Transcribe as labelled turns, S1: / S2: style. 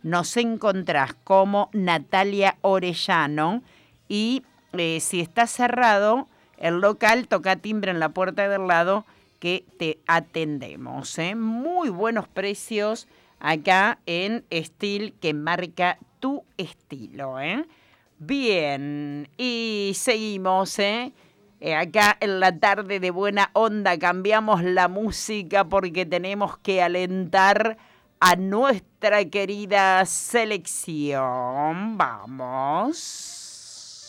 S1: nos encontrás como Natalia Orellano y si está cerrado el local, toca timbre en la puerta del lado que te atendemos. Muy buenos precios acá en Estil, que marca tu estilo. Bien, y seguimos, acá en la tarde de buena onda cambiamos la música porque tenemos que alentar a nuestra querida selección. Vamos.